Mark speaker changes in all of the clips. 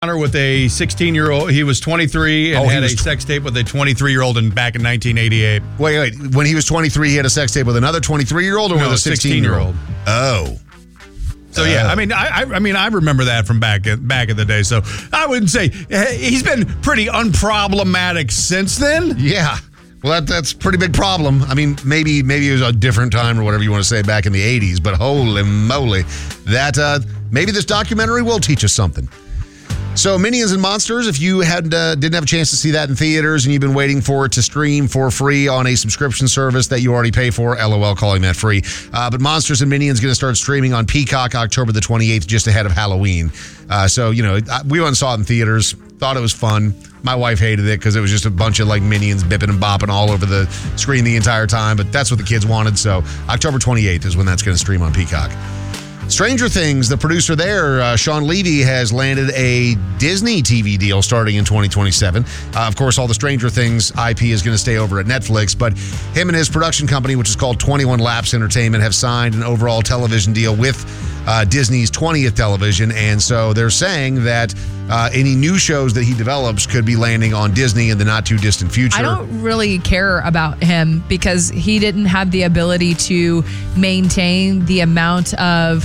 Speaker 1: With a 16-year-old. He was 23 and had a sex tape with a 23-year-old back in 1988.
Speaker 2: Wait. When he was 23, he had a sex tape with another 23-year-old or with a 16-year-old? Oh.
Speaker 1: So, yeah, I mean, I remember that from back in the day. So I wouldn't say he's been pretty unproblematic since then.
Speaker 2: Yeah. Well, that's a pretty big problem. I mean, maybe it was a different time or whatever you want to say back in the 80s, but holy moly, that maybe this documentary will teach us something. So Minions and Monsters, if you didn't have a chance to see that in theaters and you've been waiting for it to stream for free on a subscription service that you already pay for, LOL calling that free. But Monsters and Minions going to start streaming on Peacock October the 28th, just ahead of Halloween. So, we went and saw it in theaters, thought it was fun. My wife hated it because it was just a bunch of like minions bipping and bopping all over the screen the entire time. But that's what the kids wanted. So October 28th is when that's going to stream on Peacock. Stranger Things, the producer there, Sean Levy, has landed a Disney TV deal starting in 2027. Of course, all the Stranger Things IP is going to stay over at Netflix, but him and his production company, which is called 21 Laps Entertainment, have signed an overall television deal with Disney's 20th television, and so they're saying that any new shows that he develops could be landing on Disney in the not-too-distant future.
Speaker 3: I don't really care about him because he didn't have the ability to maintain the amount of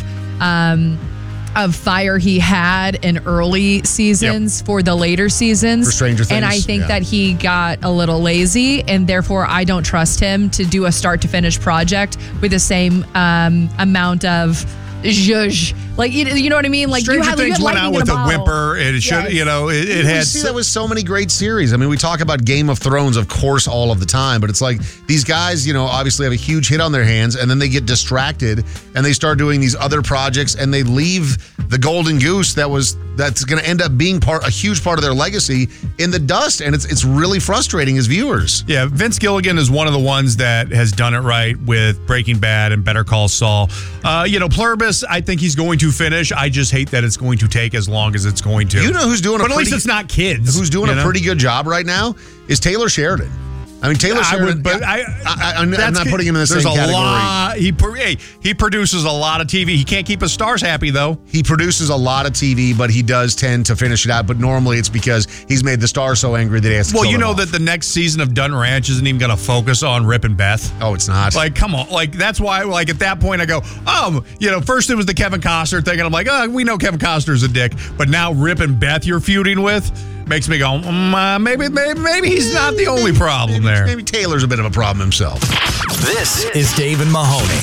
Speaker 3: fire he had in early seasons for the later seasons.
Speaker 2: For Stranger Things.
Speaker 3: And I think that he got a little lazy, and therefore I don't trust him to do a start-to-finish project with the same amount of zhuzh. Like, you know what I mean? Like,
Speaker 1: Stranger Things went out with a whimper. It should, it had.
Speaker 2: See, that was so many great series. I mean, we talk about Game of Thrones, of course, all of the time, but it's like these guys, obviously have a huge hit on their hands, and then they get distracted, and they start doing these other projects, and they leave the golden goose that's going to end up being a huge part of their legacy in the dust, and it's really frustrating as viewers.
Speaker 1: Yeah, Vince Gilligan is one of the ones that has done it right with Breaking Bad and Better Call Saul. Pluribus, I think he's going to finish. I just hate that it's going to take as long as it's going to.
Speaker 2: You know who's doing
Speaker 1: but at least it's not kids.
Speaker 2: Who's doing a pretty good job right now is Taylor Sheridan. I mean, Taylor Sheridan, I'm not putting him in the same category.
Speaker 1: He produces a lot of TV. He can't keep his stars happy, though.
Speaker 2: He produces a lot of TV, but he does tend to finish it out. But normally it's because he's made the stars so angry that he has to kill them off.
Speaker 1: That the next season of Dutton Ranch isn't even going to focus on Rip and Beth.
Speaker 2: Oh, it's not.
Speaker 1: Like, come on. Like, that's why, like, at that point I go, first it was the Kevin Costner thing, and I'm like, we know Kevin Costner's a dick. But now Rip and Beth you're feuding with makes me go, maybe he's not the only problem there.
Speaker 2: Maybe Taylor's a bit of a problem himself.
Speaker 4: This is Dave and Mahoney.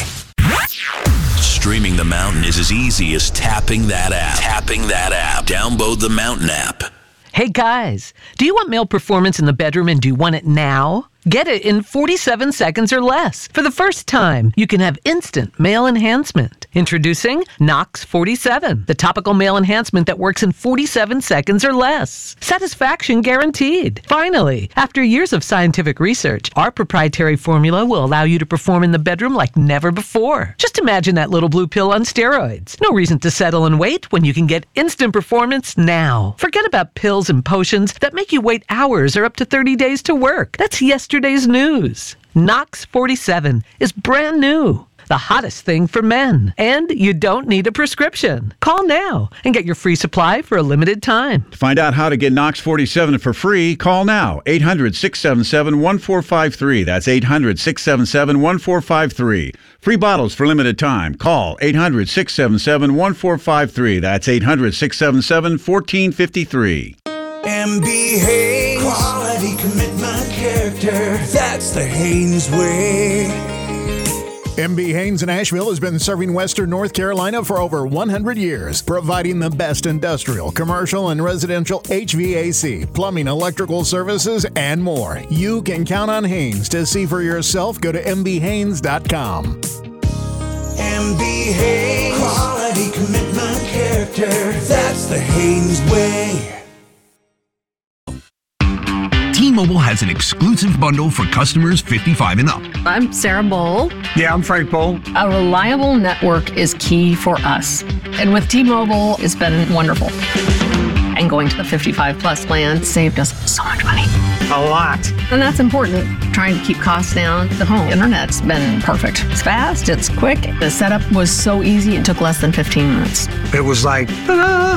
Speaker 4: Streaming the mountain is as easy as tapping that app. Download the Mountain app.
Speaker 5: Hey guys, do you want male performance in the bedroom and do you want it now? Get it in 47 seconds or less. For the first time, you can have instant male enhancement. Introducing Knox 47, the topical male enhancement that works in 47 seconds or less. Satisfaction guaranteed. Finally, after years of scientific research, our proprietary formula will allow you to perform in the bedroom like never before. Just imagine that little blue pill on steroids. No reason to settle and wait when you can get instant performance now. Forget about pills and potions that make you wait hours or up to 30 days to work. That's yesterday's news. Knox 47 is brand new. The hottest thing for men. And you don't need a prescription. Call now and get your free supply for a limited time.
Speaker 6: To find out how to get Knox 47 for free, call now. 800-677-1453. That's 800-677-1453. Free bottles for limited time. Call 800-677-1453. That's 800-677-1453.
Speaker 7: MB Haynes. Quality, commitment, character. That's the Haynes way.
Speaker 8: MB Haynes in Asheville has been serving Western North Carolina for over 100 years, providing the best industrial, commercial, and residential HVAC, plumbing, electrical services, and more. You can count on Haynes. To see for yourself, go to mbhaynes.com.
Speaker 7: MB Haynes. Quality, commitment, character. That's the Haynes way.
Speaker 9: T-Mobile has an exclusive bundle for customers 55 and up.
Speaker 10: I'm Sarah Bowl.
Speaker 11: Yeah, I'm Frank Bowl.
Speaker 10: A reliable network is key for us. And with T-Mobile, it's been wonderful. And going to the 55 plus plan saved us so much money.
Speaker 11: A lot.
Speaker 10: And that's important. Trying to keep costs down. The home internet's been perfect. It's fast, it's quick. The setup was so easy, it took less than 15 minutes.
Speaker 11: It was like, ta-da!